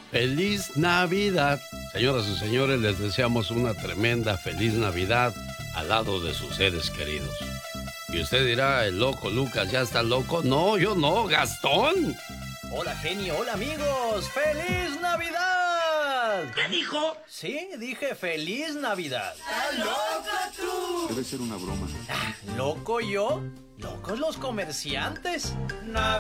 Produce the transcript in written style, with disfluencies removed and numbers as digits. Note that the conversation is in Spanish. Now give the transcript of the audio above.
¡Feliz Navidad! Señoras y señores, les deseamos una tremenda feliz Navidad al lado de sus seres queridos. Y usted dirá, el loco Lucas ya está loco. No, yo no, Gastón. Hola, genio, hola, amigos. ¡Feliz Navidad! ¿Qué dijo? Sí, dije ¡Feliz Navidad! ¡Estás loco tú! Debe ser una broma. ¿Loco yo? ¿Locos los comerciantes?